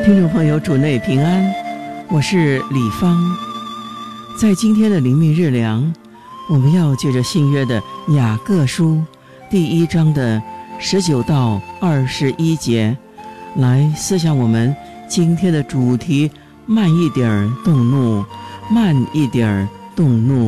听众朋友，主内平安，我是李芳。在今天的灵命日粮，我们要借着新约的雅各书第1章的19到21节来思想我们今天的主题：慢一点动怒，慢一点动怒。